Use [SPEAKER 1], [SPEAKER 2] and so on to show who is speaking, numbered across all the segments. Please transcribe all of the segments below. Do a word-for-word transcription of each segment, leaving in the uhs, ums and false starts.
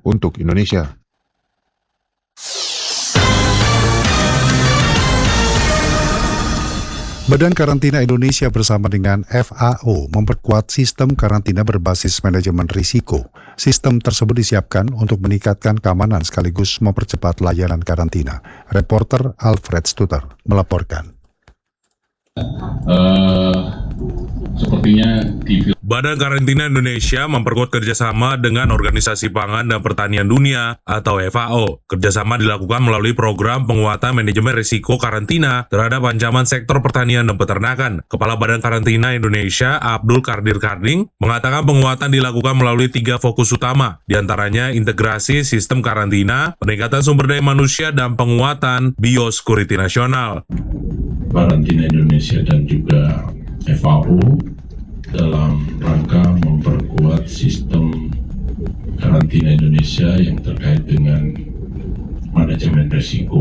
[SPEAKER 1] untuk Indonesia. Badan Karantina Indonesia bersama dengan F A O memperkuat sistem karantina berbasis manajemen risiko. Sistem tersebut disiapkan untuk meningkatkan keamanan sekaligus mempercepat layanan karantina. Reporter Alfred Stuter melaporkan.
[SPEAKER 2] Uh, sepertinya di
[SPEAKER 3] Badan Karantina Indonesia memperkuat kerjasama dengan Organisasi Pangan dan Pertanian Dunia atau F A O. Kerjasama dilakukan melalui program penguatan manajemen risiko karantina terhadap ancaman sektor pertanian dan peternakan. Kepala Badan Karantina Indonesia, Abdul Qadir Karding, mengatakan penguatan dilakukan melalui tiga fokus utama, diantaranya integrasi sistem karantina, peningkatan sumber daya manusia, dan penguatan biosecurity nasional.
[SPEAKER 2] Karantina Indonesia dan juga F A O dalam rangka memperkuat sistem karantina Indonesia yang terkait dengan manajemen risiko.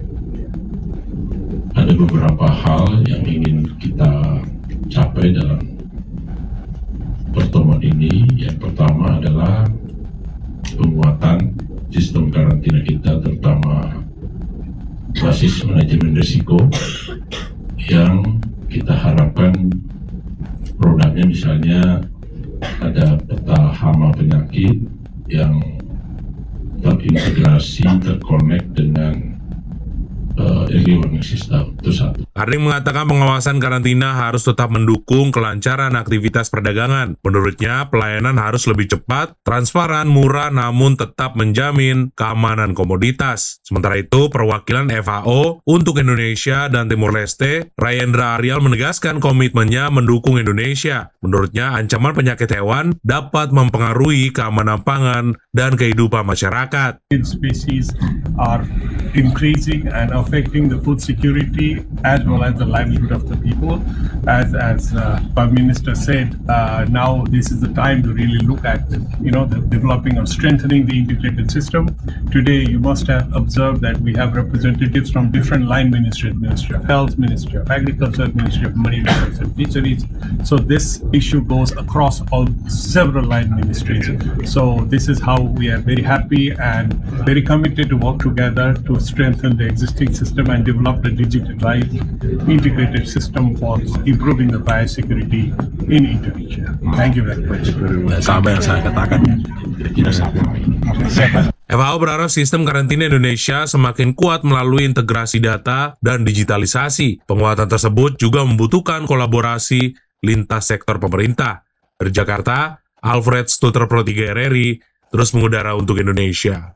[SPEAKER 2] Ada beberapa hal yang ingin kita capai dalam pertemuan ini. Yang pertama adalah penguatan sistem karantina kita, terutama basis manajemen risiko, yang kita harapkan produknya misalnya ada peta hama penyakit yang terintegrasi, terkonek dengan uh, early warning system. Itu satu.
[SPEAKER 3] Karding mengatakan pengawasan karantina harus tetap mendukung kelancaran aktivitas perdagangan. Menurutnya, pelayanan harus lebih cepat, transparan, murah, namun tetap menjamin keamanan komoditas. Sementara itu, perwakilan F A O untuk Indonesia dan Timur Leste, Rayendra Aryal, menegaskan komitmennya mendukung Indonesia. Menurutnya, ancaman penyakit hewan dapat mempengaruhi keamanan pangan dan kehidupan masyarakat.
[SPEAKER 4] Species are increasing and affecting the food security as well as the livelihood of the people. As as uh, Prime Minister said, uh, now this is the time to really look at, you know, the developing or strengthening the integrated system. Today, you must have observed that we have representatives from different line ministries: Ministry of Health, Ministry of Agriculture, Ministry of Marine Affairs and Fisheries. So this issue goes across all several line ministries. So this is how we are very happy and very committed to work together to strengthen the existing system and develop the digitalized integrated system for improving the biosecurity in Indonesia. Thank you very much.
[SPEAKER 5] Sama yang saya katakan tidak sama.
[SPEAKER 3] F A O berharap sistem karantina Indonesia semakin kuat melalui integrasi data dan digitalisasi. Penguatan tersebut juga membutuhkan kolaborasi lintas sektor pemerintah. Dari Jakarta, Alfred Stuter, Pro tiga R R I, terus mengudara untuk Indonesia.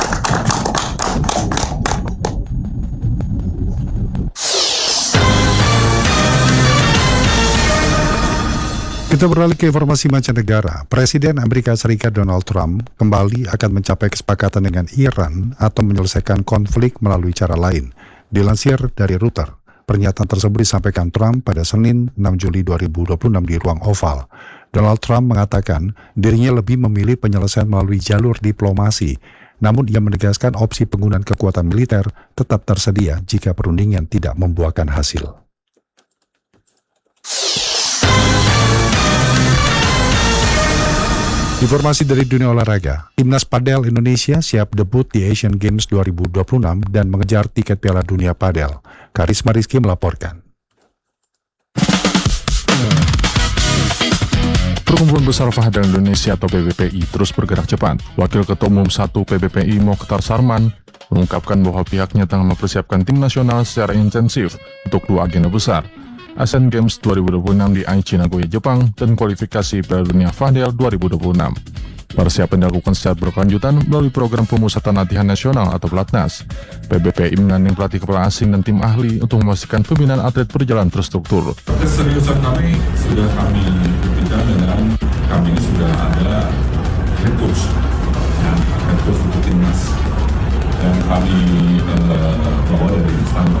[SPEAKER 1] Kita beralih ke informasi mancanegara. Presiden Amerika Serikat Donald Trump kembali akan mencapai kesepakatan dengan Iran atau menyelesaikan konflik melalui cara lain. Dilansir dari Reuters, pernyataan tersebut disampaikan Trump pada Senin enam Juli dua ribu dua puluh enam di ruang Oval. Donald Trump mengatakan dirinya lebih memilih penyelesaian melalui jalur diplomasi, namun ia menegaskan opsi penggunaan kekuatan militer tetap tersedia jika perundingan tidak membuahkan hasil. Informasi dari dunia olahraga, Timnas Padel Indonesia siap debut di Asian Games dua ribu dua puluh enam dan mengejar tiket Piala Dunia Padel. Karisma Rizky melaporkan.
[SPEAKER 6] Perkumpulan Besar Padel Indonesia atau P B P I terus bergerak cepat. Wakil Ketua Umum satu P B P I Mokhtar Sarman mengungkapkan bahwa pihaknya tengah mempersiapkan tim nasional secara intensif untuk dua agenda besar, Asian Games dua ribu dua puluh enam di Aichi, Nagoya, Jepang, dan kualifikasi Piala Dunia Padel dua ribu dua puluh enam. Persiapan dilakukan secara berkelanjutan melalui program pemusatan latihan nasional atau Pelatnas. P B P I menggandeng pelatih kepala asing dan tim ahli untuk memastikan pembinaan atlet berjalan terstruktur.
[SPEAKER 7] Keseriusan kami sudah kami buktikan dengan kami ini sudah ada head coach, ya, head coach untuk timnas yang kami uh, bawa dari Istanbul.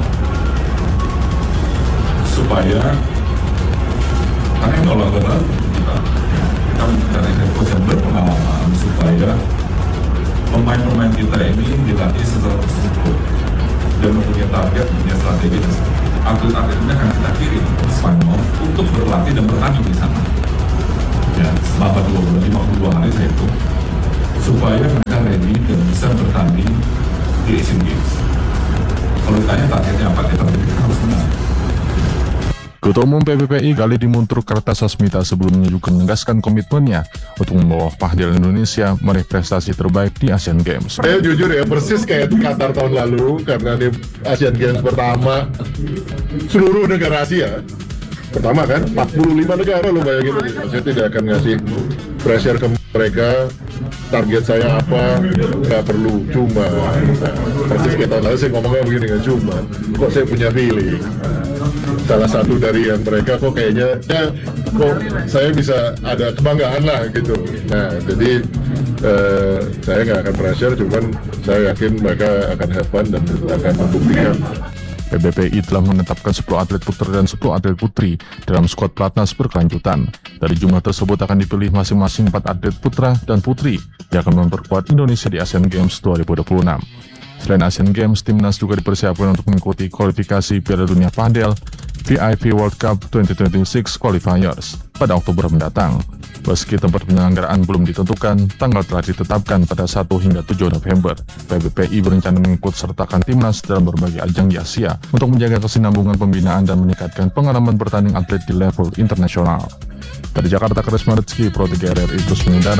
[SPEAKER 7] Supaya karena ini olahraga kita, kita mencari head coach yang berpengalaman supaya pemain-pemain kita ini dilatih secara terstruktur dan mempunyai target, punya strategi. Atlet-atlet ini akan kita kirim ke Spanyol untuk berlatih dan bertanding di sana. Ya, selama dua bulan, lima puluh dua hari saya itu supaya mereka bisa bertanding di Asian Games. Kalau ditanya targetnya apa, kita harus menang.
[SPEAKER 6] Ketua Umum P B P I Galedi Muntruk Kartasasmita sebelumnya juga menegaskan komitmennya untuk membawa Pahdel Indonesia meraih prestasi terbaik di Asian Games.
[SPEAKER 8] Saya jujur ya, persis kayak Qatar tahun lalu, karena di Asian Games pertama seluruh negara Asia. Pertama kan, empat puluh lima negara lo bayangin. Saya tidak akan ngasih pressure ke mereka, target saya apa, nggak perlu, cuma. Nah, persis kayak tahun lalu saya ngomongnya begini, nggak cuma. Kok saya punya feeling, salah satu dari yang mereka kok kayaknya, ya kok saya bisa ada kebanggaan lah gitu. Nah, jadi eh, saya nggak akan pressure, cuman saya yakin mereka akan have fun dan akan membuktikan.
[SPEAKER 6] P B P I telah menetapkan sepuluh atlet putra dan sepuluh atlet putri dalam skuad pelatnas berkelanjutan. Dari jumlah tersebut akan dipilih masing-masing empat atlet putra dan putri yang akan memperkuat Indonesia di Asian Games dua ribu dua puluh enam. Selain Asian Games, timnas juga dipersiapkan untuk mengikuti kualifikasi Piala Dunia Padel V I P World Cup dua ribu dua puluh enam Qualifiers pada Oktober mendatang. Meski tempat penyelenggaraan belum ditentukan, tanggal telah ditetapkan pada satu hingga tujuh November. P B P I berencana mengikut sertakan timnas dalam berbagai ajang di Asia untuk menjaga kesinambungan pembinaan dan meningkatkan pengalaman bertanding atlet di level internasional. Dari Jakarta, Karisma Rizky, Pro tiga R R I terus mengudara.